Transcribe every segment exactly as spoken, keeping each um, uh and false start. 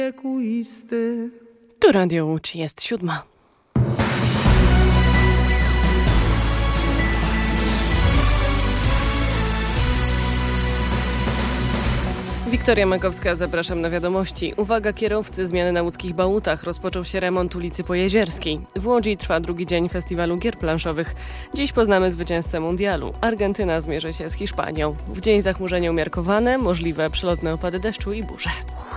Tu Radio Łódź, jest siódma. Wiktoria Makowska, zapraszam na wiadomości. Uwaga kierowcy, zmiany na łódzkich Bałutach. Rozpoczął się remont ulicy Pojezierskiej. W Łodzi trwa drugi dzień festiwalu gier planszowych. Dziś poznamy zwycięzcę mundialu. Argentyna zmierzy się z Hiszpanią. W dzień zachmurzenie umiarkowane, możliwe przelotne opady deszczu i burze.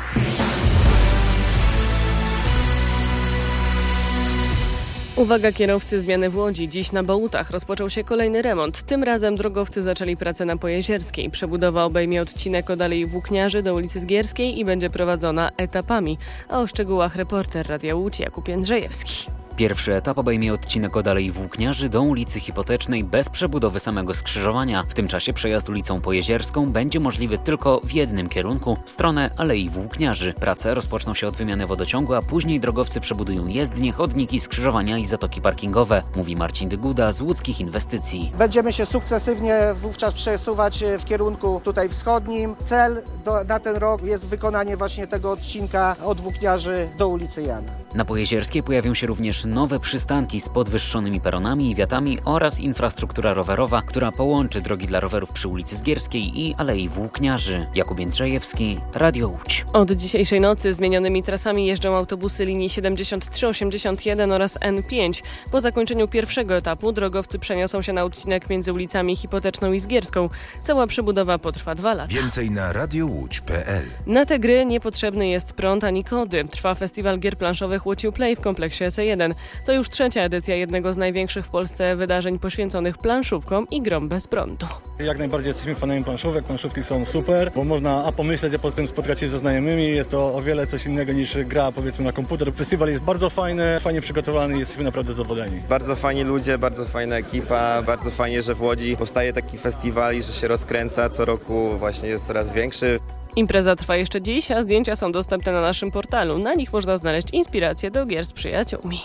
Uwaga kierowcy, zmiany w Łodzi. Dziś na Bałutach rozpoczął się kolejny remont. Tym razem drogowcy zaczęli pracę na Pojezierskiej. Przebudowa obejmie odcinek od Alei Włókniarzy do ulicy Zgierskiej i będzie prowadzona etapami. A o szczegółach reporter Radia Łódź Jakub Jędrzejewski. Pierwszy etap obejmie odcinek od Alei Włókniarzy do ulicy Hipotecznej bez przebudowy samego skrzyżowania. W tym czasie przejazd ulicą Pojezierską będzie możliwy tylko w jednym kierunku, w stronę Alei Włókniarzy. Prace rozpoczną się od wymiany wodociągu, a później drogowcy przebudują jezdnie, chodniki, skrzyżowania i zatoki parkingowe, mówi Marcin Dyguda z Łódzkich Inwestycji. Będziemy się sukcesywnie wówczas przesuwać w kierunku tutaj wschodnim. Cel do, na ten rok jest wykonanie właśnie tego odcinka od Włókniarzy do ulicy Jana. Na Pojezierskiej pojawią się również nowe przystanki z podwyższonymi peronami i wiatami oraz infrastruktura rowerowa, która połączy drogi dla rowerów przy ulicy Zgierskiej i Alei Włókniarzy. Jakub Jędrzejewski, Radio Łódź. Od dzisiejszej nocy zmienionymi trasami jeżdżą autobusy linii siedemdziesiąt trzy, osiemdziesiąt jeden oraz N pięć. Po zakończeniu pierwszego etapu drogowcy przeniosą się na odcinek między ulicami Hipoteczną i Zgierską. Cała przebudowa potrwa dwa lata. Więcej na radiowódź kropka p l. Na te gry niepotrzebny jest prąd ani kody. Trwa festiwal gier planszowych Łódź Play w kompleksie C jeden. To już trzecia edycja jednego z największych w Polsce wydarzeń poświęconych planszówkom i grom bez prądu. Jak najbardziej jesteśmy fanami planszówek, planszówki są super, bo można a pomyśleć, a poza tym spotkać się ze znajomymi, jest to o wiele coś innego niż gra powiedzmy na komputer. Festiwal jest bardzo fajny, fajnie przygotowany i jesteśmy naprawdę zadowoleni. Bardzo fajni ludzie, bardzo fajna ekipa, bardzo fajnie, że w Łodzi powstaje taki festiwal i że się rozkręca, co roku właśnie jest coraz większy. Impreza trwa jeszcze dziś, a zdjęcia są dostępne na naszym portalu. Na nich można znaleźć inspiracje do gier z przyjaciółmi.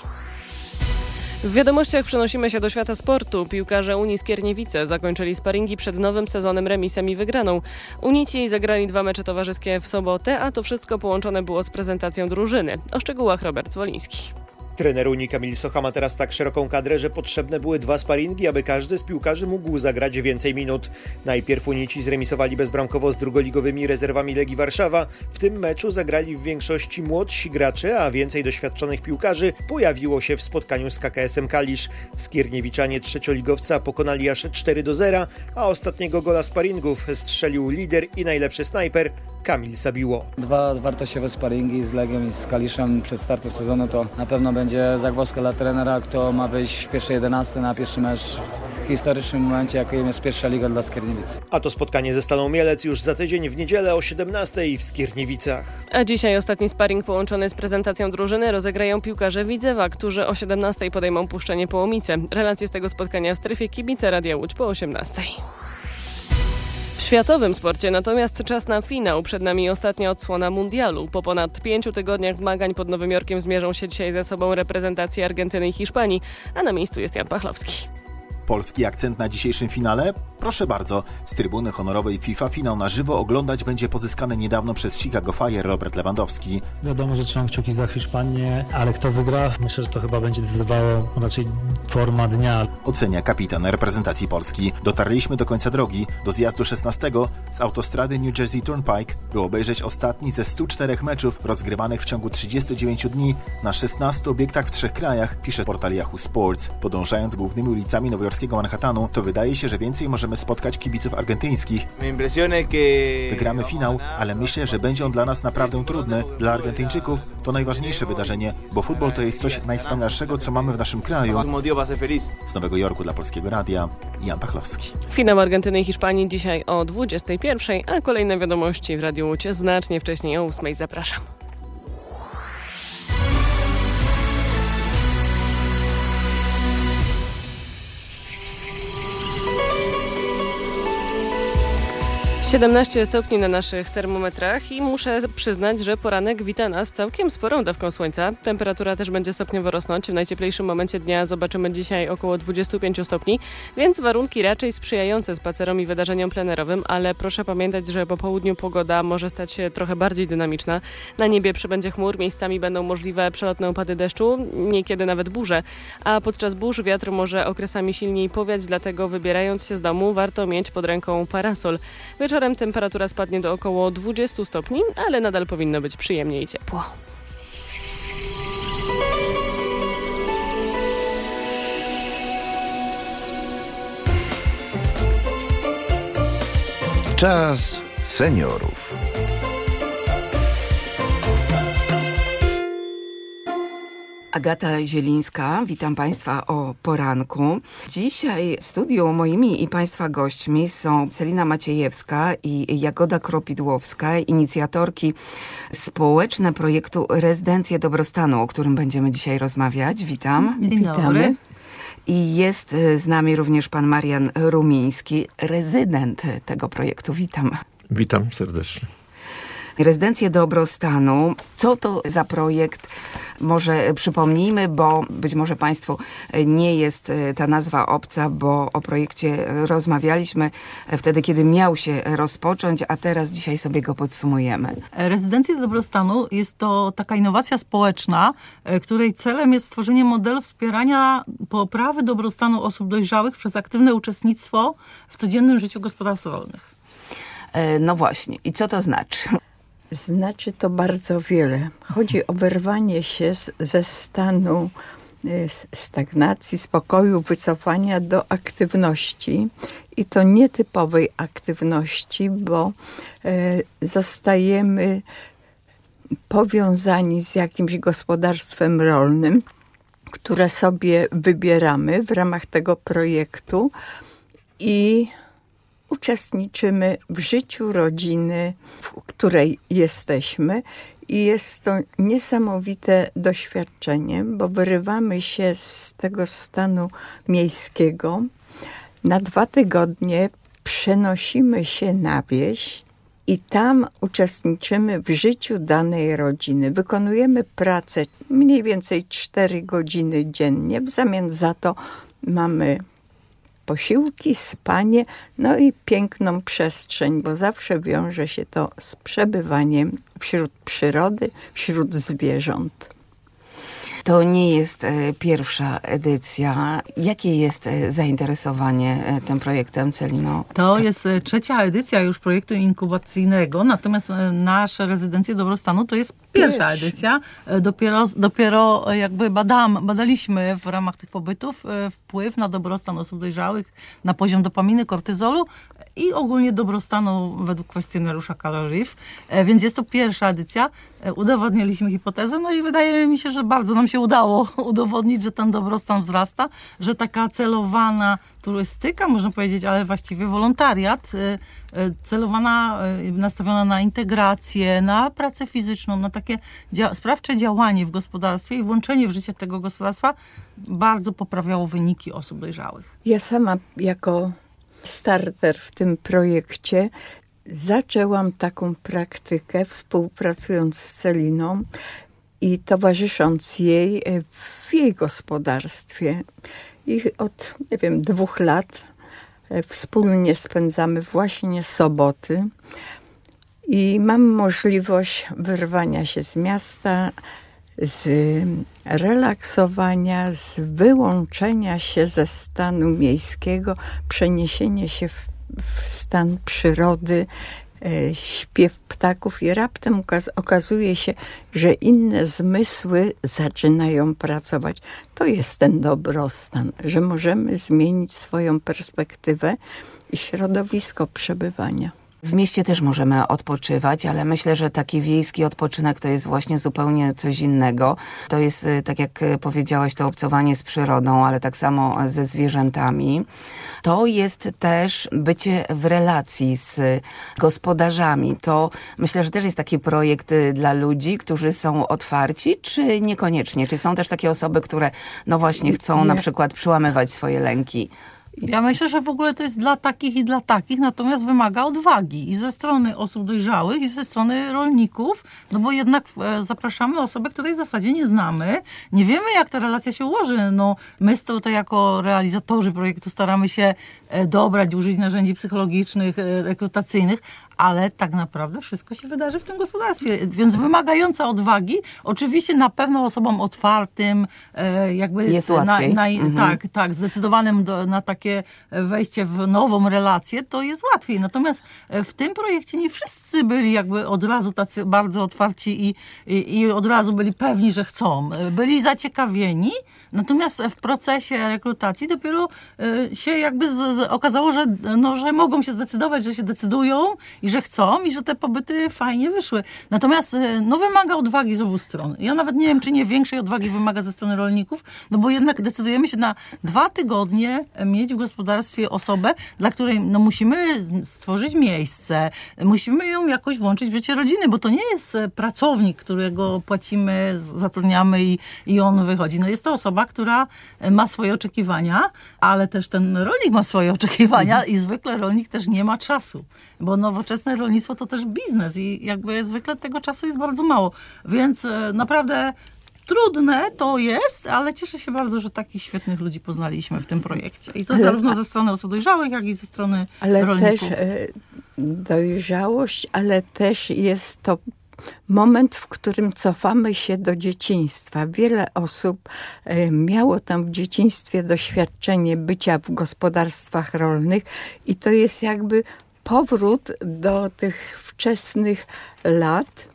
W wiadomościach przenosimy się do świata sportu. Piłkarze Unii Skierniewice zakończyli sparingi przed nowym sezonem remisem i wygraną. Unici zagrali dwa mecze towarzyskie w sobotę, a to wszystko połączone było z prezentacją drużyny. O szczegółach Robert Zwoliński. Trener Unii Kamil Socha ma teraz tak szeroką kadrę, że potrzebne były dwa sparingi, aby każdy z piłkarzy mógł zagrać więcej minut. Najpierw Unici zremisowali bezbramkowo z drugoligowymi rezerwami Legii Warszawa. W tym meczu zagrali w większości młodsi gracze, a więcej doświadczonych piłkarzy pojawiło się w spotkaniu z K K S-em Kalisz. Skierniewiczanie trzecioligowca pokonali aż cztery do zera, a ostatniego gola sparingów strzelił lider i najlepszy snajper Kamil Sabiło. Dwa wartościowe sparingi z Legią i z Kaliszem przed startem sezonu to na pewno będzie zagwozdka dla trenera, kto ma wyjść w pierwszej jedenastce na pierwszy mecz w historycznym momencie, jakim jest pierwsza liga dla Skierniewic. A to spotkanie ze Stalą Mielec już za tydzień w niedzielę o siedemnastej w Skierniewicach. A dzisiaj ostatni sparring połączony z prezentacją drużyny rozegrają piłkarze Widzewa, którzy o siedemnastej podejmą Puszczenie Połomice. Relacje z tego spotkania w strefie kibice Radia Łódź po osiemnastej. W światowym sporcie natomiast czas na finał. Przed nami ostatnia odsłona mundialu. Po ponad pięciu tygodniach zmagań pod Nowym Jorkiem zmierzą się dzisiaj ze sobą reprezentacje Argentyny i Hiszpanii, a na miejscu jest Jan Pachlowski. Polski akcent na dzisiejszym finale? Proszę bardzo, z trybuny honorowej FIFA finał na żywo oglądać będzie pozyskany niedawno przez Chicago Fire Robert Lewandowski. Wiadomo, że trzymam kciuki za Hiszpanię, ale kto wygra? Myślę, że to chyba będzie decydowało raczej forma dnia. Ocenia kapitan reprezentacji Polski. Dotarliśmy do końca drogi, do zjazdu szesnastego z autostrady New Jersey Turnpike, by obejrzeć ostatni ze stu czterech meczów rozgrywanych w ciągu trzydziestu dziewięciu dni na szesnastu obiektach w trzech krajach, pisze portal Yahoo Sports. Podążając głównymi ulicami nowojorskiego Manhattanu, to wydaje się, że więcej możemy spotkać kibiców argentyńskich. Wygramy finał, ale myślę, że będzie on dla nas naprawdę trudny. Dla Argentyńczyków to najważniejsze wydarzenie, bo futbol to jest coś najwspanialszego, co mamy w naszym kraju. Z Nowego Jorku dla Polskiego Radia, Jan Pachlowski. Finał Argentyny i Hiszpanii dzisiaj o dwudziestej pierwszej, a kolejne wiadomości w Radiu Łódź znacznie wcześniej o ósmej. Zapraszam. siedemnaście stopni na naszych termometrach i muszę przyznać, że poranek wita nas całkiem sporą dawką słońca. Temperatura też będzie stopniowo rosnąć. W najcieplejszym momencie dnia zobaczymy dzisiaj około dwadzieścia pięć stopni, więc warunki raczej sprzyjające spacerom i wydarzeniom plenerowym, ale proszę pamiętać, że po południu pogoda może stać się trochę bardziej dynamiczna. Na niebie przybędzie chmur, miejscami będą możliwe przelotne opady deszczu, niekiedy nawet burze, a podczas burz wiatr może okresami silniej powiać, dlatego wybierając się z domu warto mieć pod ręką parasol. Wieczorem temperatura spadnie do około dwadzieścia stopni, ale nadal powinno być przyjemnie i ciepło. Czas seniorów. Agata Zielińska, witam Państwa o poranku. Dzisiaj w studiu moimi i Państwa gośćmi są Celina Maciejewska i Jagoda Kropidłowska, inicjatorki społeczne projektu Rezydencje Dobrostanu, o którym będziemy dzisiaj rozmawiać. Witam. Dzień dobry. I jest z nami również pan Marian Rumiński, rezydent tego projektu. Witam. Witam serdecznie. Rezydencje Dobrostanu. Co to za projekt? Może przypomnijmy, bo być może Państwu nie jest ta nazwa obca, bo o projekcie rozmawialiśmy wtedy, kiedy miał się rozpocząć, a teraz dzisiaj sobie go podsumujemy. Rezydencje Dobrostanu jest to taka innowacja społeczna, której celem jest stworzenie modelu wspierania poprawy dobrostanu osób dojrzałych przez aktywne uczestnictwo w codziennym życiu gospodarstw rolnych. No właśnie. I co to znaczy? Znaczy to bardzo wiele. Chodzi o wyrwanie się z, ze stanu stagnacji, spokoju, wycofania do aktywności. I to nietypowej aktywności, bo e, zostajemy powiązani z jakimś gospodarstwem rolnym, które sobie wybieramy w ramach tego projektu i uczestniczymy w życiu rodziny, w której jesteśmy, i jest to niesamowite doświadczenie, bo wyrywamy się z tego stanu miejskiego. Na dwa tygodnie przenosimy się na wieś i tam uczestniczymy w życiu danej rodziny. Wykonujemy pracę mniej więcej cztery godziny dziennie. W zamian za to mamy posiłki, spanie, no i piękną przestrzeń, bo zawsze wiąże się to z przebywaniem wśród przyrody, wśród zwierząt. To nie jest pierwsza edycja. Jakie jest zainteresowanie tym projektem, Celino? To jest trzecia edycja już projektu inkubacyjnego, natomiast nasze Rezydencje Dobrostanu to jest pierwsza edycja. Dopiero, dopiero jakby badam, badaliśmy w ramach tych pobytów wpływ na dobrostan osób dojrzałych, na poziom dopaminy, kortyzolu i ogólnie dobrostanu według kwestionariusza Caloris. Więc jest to pierwsza edycja. Udowodniliśmy hipotezę, no i wydaje mi się, że bardzo nam się udało udowodnić, że ten dobrostan wzrasta, że taka celowana turystyka, można powiedzieć, ale właściwie wolontariat, celowana, nastawiona na integrację, na pracę fizyczną, na takie dzia- sprawcze działanie w gospodarstwie i włączenie w życie tego gospodarstwa bardzo poprawiało wyniki osób dojrzałych. Ja sama jako starter w tym projekcie zaczęłam taką praktykę, współpracując z Celiną i towarzysząc jej w jej gospodarstwie. I od, nie wiem, dwóch lat wspólnie spędzamy właśnie soboty i mam możliwość wyrwania się z miasta, z relaksowania, z wyłączenia się ze stanu miejskiego, przeniesienie się w, w stan przyrody, e, śpiew ptaków i raptem okaz- okazuje się, że inne zmysły zaczynają pracować. To jest ten dobrostan, że możemy zmienić swoją perspektywę i środowisko przebywania. W mieście też możemy odpoczywać, ale myślę, że taki wiejski odpoczynek to jest właśnie zupełnie coś innego. To jest, tak jak powiedziałaś, to obcowanie z przyrodą, ale tak samo ze zwierzętami. To jest też bycie w relacji z gospodarzami. To myślę, że też jest taki projekt dla ludzi, którzy są otwarci, czy niekoniecznie? Czy są też takie osoby, które no właśnie chcą Nie. na przykład przełamywać swoje lęki? Ja myślę, że w ogóle to jest dla takich i dla takich, natomiast wymaga odwagi i ze strony osób dojrzałych, i ze strony rolników, no bo jednak zapraszamy osoby, której w zasadzie nie znamy. Nie wiemy, jak ta relacja się ułoży. No, my tutaj jako realizatorzy projektu staramy się dobrać, użyć narzędzi psychologicznych, rekrutacyjnych, ale tak naprawdę wszystko się wydarzy w tym gospodarstwie, więc wymagająca odwagi, oczywiście na pewno osobom otwartym, jakby jest na, łatwiej. na, mhm. tak, tak, zdecydowanym do, na takie wejście w nową relację, to jest łatwiej. Natomiast w tym projekcie nie wszyscy byli jakby od razu tacy bardzo otwarci i, i, i od razu byli pewni, że chcą. Byli zaciekawieni, natomiast w procesie rekrutacji dopiero się jakby z, z, okazało, że, no, że mogą się zdecydować, że się decydują i że chcą i że te pobyty fajnie wyszły. Natomiast no, wymaga odwagi z obu stron. Ja nawet nie wiem, czy nie większej odwagi wymaga ze strony rolników, no bo jednak decydujemy się na dwa tygodnie mieć w gospodarstwie osobę, dla której no, musimy stworzyć miejsce, musimy ją jakoś włączyć w życie rodziny, bo to nie jest pracownik, którego płacimy, zatrudniamy i, i on wychodzi. No, jest to osoba, która ma swoje oczekiwania, ale też ten rolnik ma swoje oczekiwania mhm. i zwykle rolnik też nie ma czasu, bo nowoczesne rolnictwo to też biznes i jakby zwykle tego czasu jest bardzo mało. Więc naprawdę trudne to jest, ale cieszę się bardzo, że takich świetnych ludzi poznaliśmy w tym projekcie. I to ale, zarówno ze strony osób dojrzałych, jak i ze strony ale rolników. Ale też dojrzałość, ale też jest to moment, w którym cofamy się do dzieciństwa. Wiele osób miało tam w dzieciństwie doświadczenie bycia w gospodarstwach rolnych i to jest jakby powrót do tych wczesnych lat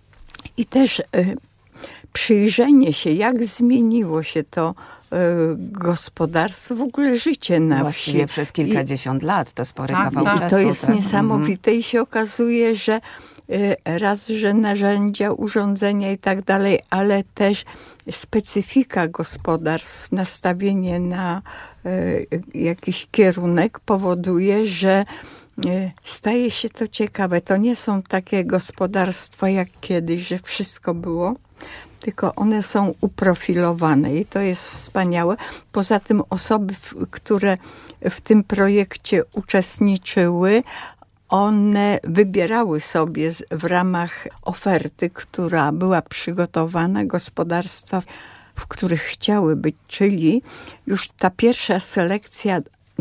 i też y, przyjrzenie się, jak zmieniło się to y, gospodarstwo, w ogóle życie na wsi. Właściwie przez kilkadziesiąt I, lat, to spory tak, kawał tak. czasu. I to jest tak? niesamowite mm. i się okazuje, że y, raz, że narzędzia, urządzenia i tak dalej, ale też specyfika gospodarstw, nastawienie na y, jakiś kierunek powoduje, że staje się to ciekawe. To nie są takie gospodarstwa jak kiedyś, że wszystko było, tylko one są uprofilowane i to jest wspaniałe. Poza tym osoby, które w tym projekcie uczestniczyły, one wybierały sobie w ramach oferty, która była przygotowana, gospodarstwa, w których chciały być, czyli już ta pierwsza selekcja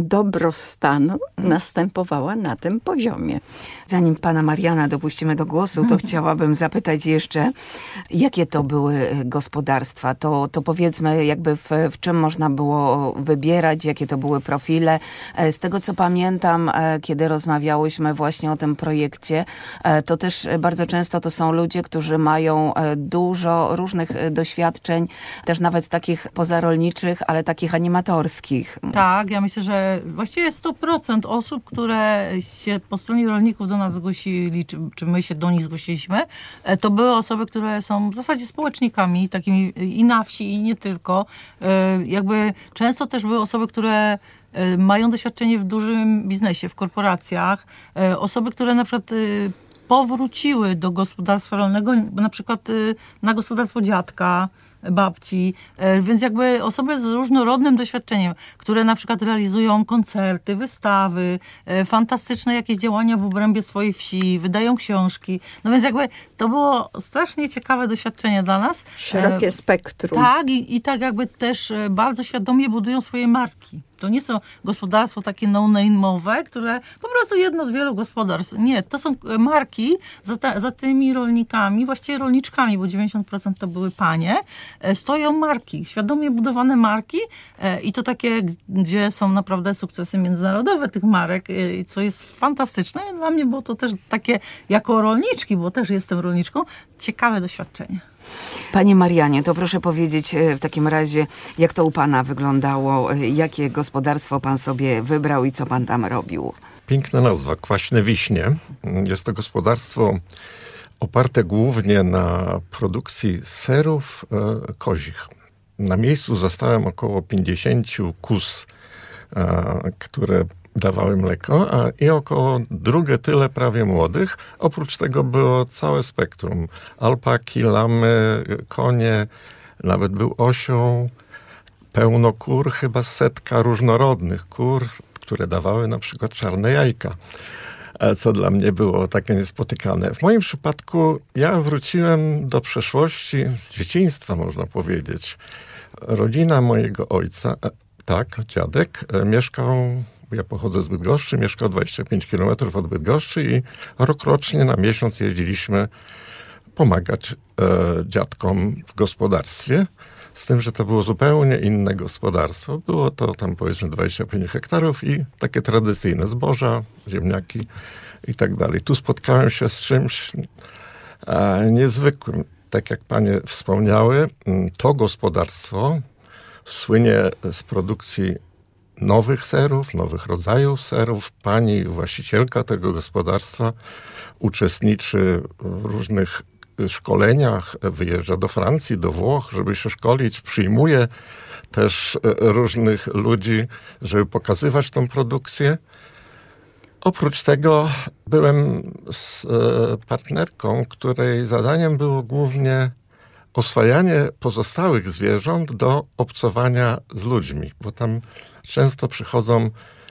dobrostanu następowała na tym poziomie. Zanim pana Mariana dopuścimy do głosu, to chciałabym zapytać jeszcze, jakie to były gospodarstwa? To, to powiedzmy jakby w, w czym można było wybierać, jakie to były profile. Z tego co pamiętam, kiedy rozmawiałyśmy właśnie o tym projekcie, to też bardzo często to są ludzie, którzy mają dużo różnych doświadczeń, też nawet takich pozarolniczych, ale takich animatorskich. Tak, ja myślę, że właściwie sto procent osób, które się po stronie rolników do nas zgłosili, czy, czy my się do nich zgłosiliśmy, to były osoby, które są w zasadzie społecznikami, takimi i na wsi, i nie tylko. Jakby często też były osoby, które mają doświadczenie w dużym biznesie, w korporacjach. Osoby, które na przykład powróciły do gospodarstwa rolnego, na przykład na gospodarstwo dziadka, babci, więc jakby osoby z różnorodnym doświadczeniem, które na przykład realizują koncerty, wystawy, fantastyczne jakieś działania w obrębie swojej wsi, wydają książki. No więc jakby to było strasznie ciekawe doświadczenie dla nas. Szerokie spektrum. Tak i, i tak jakby też bardzo świadomie budują swoje marki. To nie są gospodarstwo takie no-name'owe, które po prostu jedno z wielu gospodarstw. Nie, to są marki za, ta, za tymi rolnikami, właściwie rolniczkami, bo dziewięćdziesiąt procent to były panie, stoją marki, świadomie budowane marki i to takie, gdzie są naprawdę sukcesy międzynarodowe tych marek, co jest fantastyczne. I dla mnie było to też takie, jako rolniczki, bo też jestem rolniczką, ciekawe doświadczenie. Panie Marianie, to proszę powiedzieć w takim razie, jak to u pana wyglądało, jakie gospodarstwo pan sobie wybrał i co pan tam robił? Piękna nazwa, Kwaśne Wiśnie. Jest to gospodarstwo oparte głównie na produkcji serów e, kozich. Na miejscu zastałem około pięćdziesięciu kóz, e, które dawały mleko, a i około drugie tyle prawie młodych. Oprócz tego było całe spektrum. Alpaki, lamy, konie, nawet był osioł. pełno kur, chyba setka różnorodnych kur, które dawały na przykład czarne jajka, co dla mnie było takie niespotykane. W moim przypadku ja wróciłem do przeszłości, z dzieciństwa można powiedzieć. Rodzina mojego ojca, tak, dziadek, mieszkał, ja pochodzę z Bydgoszczy, mieszkał dwadzieścia pięć kilometrów od Bydgoszczy i rokrocznie na miesiąc jeździliśmy pomagać e, dziadkom w gospodarstwie. Z tym, że to było zupełnie inne gospodarstwo. Było to tam powiedzmy dwadzieścia pięć hektarów i takie tradycyjne zboża, ziemniaki i tak dalej. Tu spotkałem się z czymś e, niezwykłym. Tak jak panie wspomniały, to gospodarstwo słynie z produkcji nowych serów, nowych rodzajów serów. Pani właścicielka tego gospodarstwa uczestniczy w różnych szkoleniach, wyjeżdża do Francji, do Włoch, żeby się szkolić, przyjmuje też różnych ludzi, żeby pokazywać tą produkcję. Oprócz tego byłem z partnerką, której zadaniem było głównie oswajanie pozostałych zwierząt do obcowania z ludźmi, bo tam często przychodzą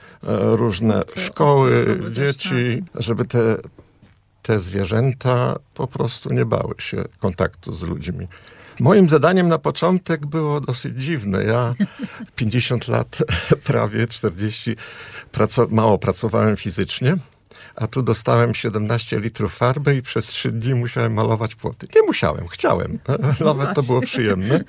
różne szkoły, dzieci, żeby te te zwierzęta po prostu nie bały się kontaktu z ludźmi. Moim zadaniem na początek było dosyć dziwne. Ja pięćdziesiąt lat, prawie czterdzieści, praco- mało pracowałem fizycznie, a tu dostałem siedemnaście litrów farby i przez trzy dni musiałem malować płoty. Nie musiałem, chciałem. Nawet to było przyjemne.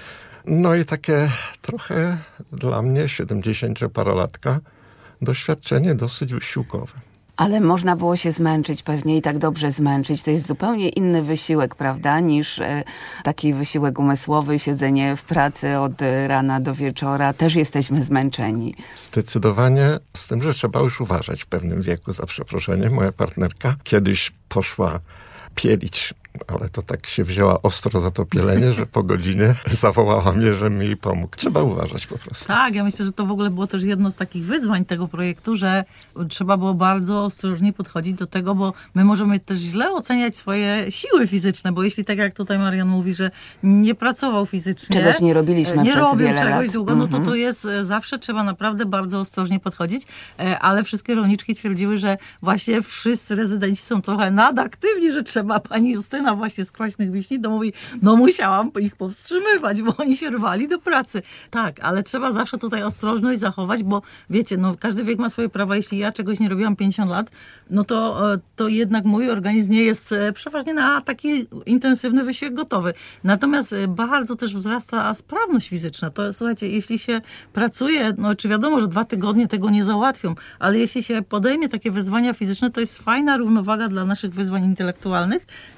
No i takie trochę dla mnie, siedemdziesięcioparolatka, doświadczenie dosyć wysiłkowe. Ale można było się zmęczyć pewnie i tak dobrze zmęczyć. To jest zupełnie inny wysiłek, prawda, niż e, taki wysiłek umysłowy, siedzenie w pracy od rana do wieczora. Też jesteśmy zmęczeni. Zdecydowanie, z tym, że trzeba już uważać w pewnym wieku, za przeproszeniem. Moja partnerka kiedyś poszła pielić, ale to tak się wzięła ostro za to pielenie, że po godzinie zawołała mnie, żebym jej pomógł. Trzeba uważać po prostu. Tak, ja myślę, że to w ogóle było też jedno z takich wyzwań tego projektu, że trzeba było bardzo ostrożnie podchodzić do tego, bo my możemy też źle oceniać swoje siły fizyczne, bo jeśli tak jak tutaj Marian mówi, że nie pracował fizycznie, czegoś nie robiliśmy nie przez robił wiele czegoś lat. długo, no to Mhm. to jest, zawsze trzeba naprawdę bardzo ostrożnie podchodzić, ale wszystkie rolniczki twierdziły, że właśnie wszyscy rezydenci są trochę nadaktywni, że trzeba, pani Justyna właśnie z Kwaśnych Wiśni, to mówi, no musiałam ich powstrzymywać, bo oni się rwali do pracy. Tak, ale trzeba zawsze tutaj ostrożność zachować, bo wiecie, no każdy wiek ma swoje prawa. Jeśli ja czegoś nie robiłam pięćdziesiąt lat, no to, to jednak mój organizm nie jest przeważnie na taki intensywny wysiłek gotowy. Natomiast bardzo też wzrasta sprawność fizyczna. To słuchajcie, jeśli się pracuje, no czy wiadomo, że dwa tygodnie tego nie załatwią, ale jeśli się podejmie takie wyzwania fizyczne, to jest fajna równowaga dla naszych wyzwań intelektualnych